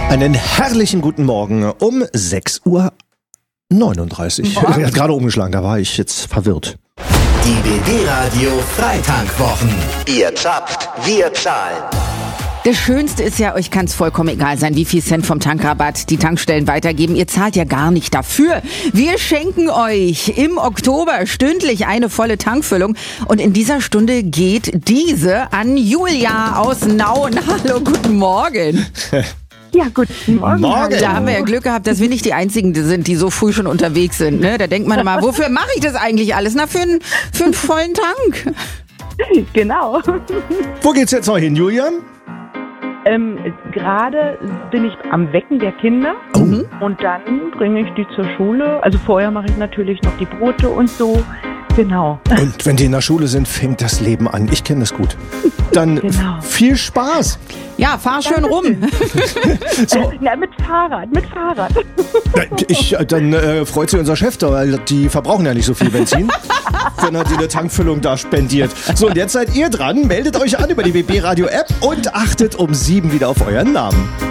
Einen herrlichen guten Morgen um 6:39 Uhr. Ich habe gerade umgeschlagen, da war ich jetzt verwirrt. Die BB-Radio Freitankwwochen. Ihr zapft, wir zahlen. Das Schönste ist ja, euch kann es vollkommen egal sein, wie viel Cent vom Tankrabatt die Tankstellen weitergeben. Ihr zahlt ja gar nicht dafür. Wir schenken euch im Oktober stündlich eine volle Tankfüllung. Und in dieser Stunde geht diese an Julia aus Nauen. Hallo, guten Morgen. Ja, guten Morgen. Da haben wir ja Glück gehabt, dass wir nicht die Einzigen sind, die so früh schon unterwegs sind. Ne? Da denkt man immer, wofür mache ich das eigentlich alles? Na, für einen vollen Tank. Genau. Wo geht's jetzt noch hin, Julian? Gerade bin ich am Wecken der Kinder und dann bringe ich die zur Schule. Also vorher mache ich natürlich noch die Brote und so. Genau. Und wenn die in der Schule sind, fängt das Leben an. Ich kenne das gut. Dann viel Spaß. Ja, fahr schön rum. So. Ja, mit Fahrrad. Dann freut sich unser Chef da, weil die verbrauchen ja nicht so viel Benzin, wenn er dir eine Tankfüllung da spendiert. So, und jetzt seid ihr dran. Meldet euch an über die BB Radio App und achtet um 7 wieder auf euren Namen.